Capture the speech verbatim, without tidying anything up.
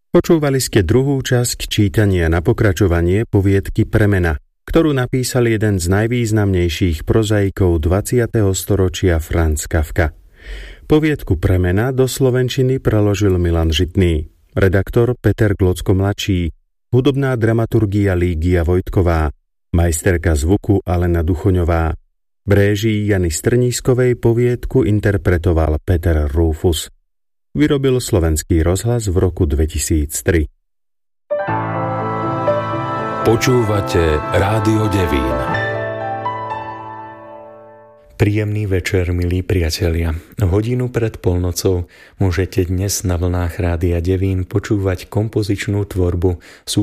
Počúvali ste druhú časť čítania na pokračovanie poviedky Premena, ktorú napísal jeden z najvýznamnejších prozaikov dvadsiateho storočia Franz Kafka. Poviedku Premena do slovenčiny preložil Milan Žitný, redaktor Peter Glocko mladší, hudobná dramaturgia Lígia Vojtková, majsterka zvuku Alena Duchoňová. V réžii Jany Strnískovej poviedku interpretoval Peter Rufus. Vyrobil Slovenský rozhlas v roku dvetisíctri. Počúvate Rádio Devín. Príjemný večer, milí priatelia. Hodinu pred polnocou môžete dnes na vlnách Rádia Devín počúvať kompozičnú tvorbu